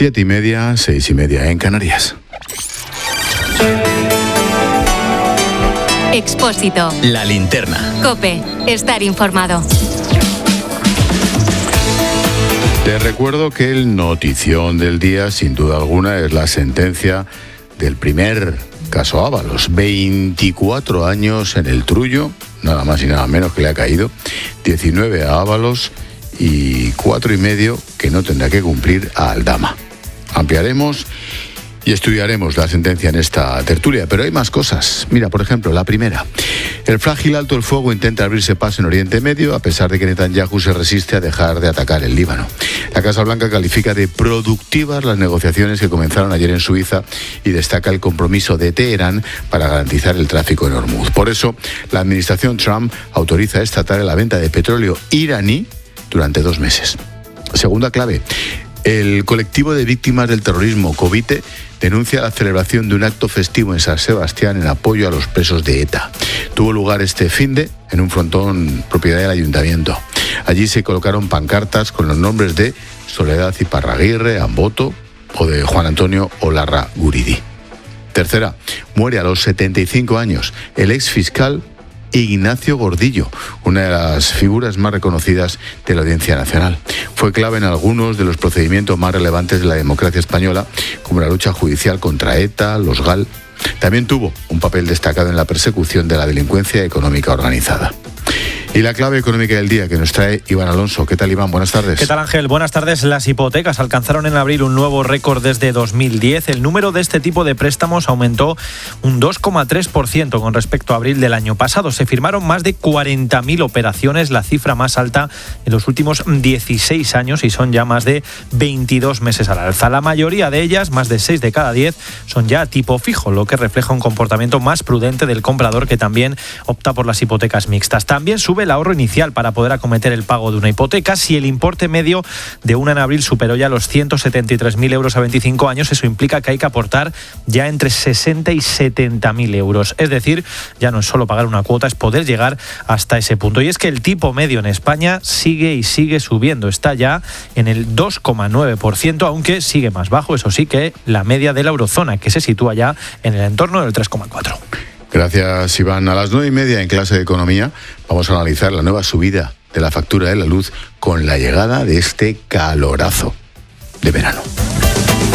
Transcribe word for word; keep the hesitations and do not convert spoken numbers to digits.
Siete y media, seis y media en Canarias. Expósito. La linterna. COPE. Estar informado. Te recuerdo que el notición del día, sin duda alguna, es la sentencia del primer caso Ábalos. veinticuatro años en el trullo, nada más y nada menos que le ha caído. diecinueve a Ábalos y cuatro y medio que no tendrá que cumplir a Aldama. Ampliaremos y estudiaremos la sentencia en esta tertulia, pero hay más cosas. Mira, por ejemplo, la primera. El frágil alto el fuego intenta abrirse paso en Oriente Medio, a pesar de que Netanyahu se resiste a dejar de atacar el Líbano. La Casa Blanca califica de productivas las negociaciones que comenzaron ayer en Suiza y destaca el compromiso de Teherán para garantizar el tráfico en Hormuz. Por eso, la administración Trump autoriza esta tarde la venta de petróleo iraní durante dos meses. Segunda clave. El colectivo de víctimas del terrorismo, Covite, denuncia la celebración de un acto festivo en San Sebastián en apoyo a los presos de ETA. Tuvo lugar este finde en un frontón propiedad del ayuntamiento. Allí se colocaron pancartas con los nombres de Soledad Iparraguirre, Amboto o de Juan Antonio Olarra Guridi. Tercera, muere a los setenta y cinco años el ex fiscal Ignacio Gordillo, una de las figuras más reconocidas de la Audiencia Nacional. Fue clave en algunos de los procedimientos más relevantes de la democracia española, como la lucha judicial contra ETA, los GAL. También tuvo un papel destacado en la persecución de la delincuencia económica organizada. Y la clave económica del día que nos trae Iván Alonso. ¿Qué tal, Iván? Buenas tardes. ¿Qué tal, Ángel? Buenas tardes. Las hipotecas alcanzaron en abril un nuevo récord desde dos mil diez. El número de este tipo de préstamos aumentó un dos coma tres por ciento con respecto a abril del año pasado. Se firmaron más de cuarenta mil operaciones, la cifra más alta en los últimos dieciséis años, y son ya más de veintidós meses al alza. La mayoría de ellas, más de seis de cada diez, son ya a tipo fijo, lo que refleja un comportamiento más prudente del comprador, que también opta por las hipotecas mixtas. También sube el ahorro inicial para poder acometer el pago de una hipoteca. Si el importe medio de una en abril superó ya los ciento setenta y tres mil euros a veinticinco años, eso implica que hay que aportar ya entre sesenta y setenta mil euros. Es decir, ya no es solo pagar una cuota, es poder llegar hasta ese punto. Y es que el tipo medio en España sigue y sigue subiendo. Está ya en el dos coma nueve por ciento, aunque sigue más bajo, eso sí, que la media de la eurozona, que se sitúa ya en el entorno del tres coma cuatro. Gracias, Iván. A las nueve y media en clase de Economía vamos a analizar la nueva subida de la factura de la luz con la llegada de este calorazo de verano.